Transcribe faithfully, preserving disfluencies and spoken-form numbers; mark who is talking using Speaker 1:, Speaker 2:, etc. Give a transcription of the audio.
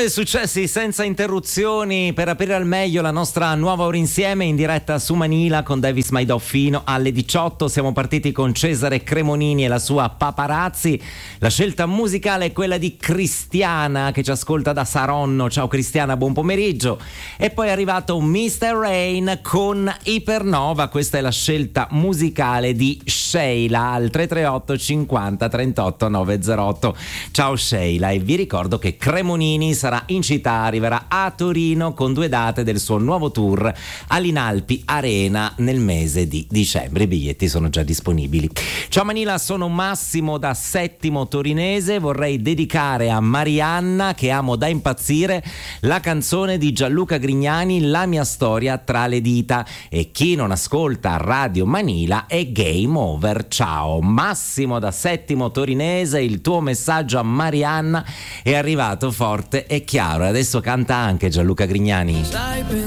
Speaker 1: dei successi senza interruzioni per aprire al meglio la nostra nuova ora insieme in diretta su Manila con Davis Maidò fino alle diciotto. Siamo partiti con Cesare Cremonini e la sua Paparazzi. La scelta musicale è quella di Cristiana che ci ascolta da Saronno. Ciao Cristiana, buon pomeriggio. E poi è arrivato mister Rain con Ipernova. Questa è la scelta musicale di Sheila al tre tre otto cinquanta trentotto novecentootto. Ciao Sheila, e vi ricordo che Cremonini sarà in città, arriverà a Torino con due date del suo nuovo tour all'Inalpi Arena nel mese di dicembre. I biglietti sono già disponibili. Ciao Manila, sono Massimo da Settimo Torinese. Vorrei dedicare a Marianna, che amo da impazzire, la canzone di Gianluca Grignani La mia storia tra le dita, e chi non ascolta Radio Manila è game over. Ciao Massimo da Settimo Torinese, il tuo messaggio a Marianna è arrivato forte e chiaro, e adesso canta anche Gianluca Grignani.